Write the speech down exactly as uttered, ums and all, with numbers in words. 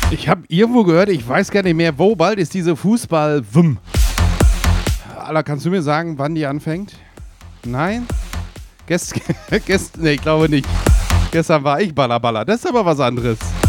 Ich habe irgendwo gehört, ich weiß gar nicht mehr, wo, bald ist diese Fußball-Wum. Alter, kannst du mir sagen, wann die anfängt? Nein? Gest, gest, nee, ich glaube nicht. Gestern war ich Ballerballer. Das ist aber was anderes.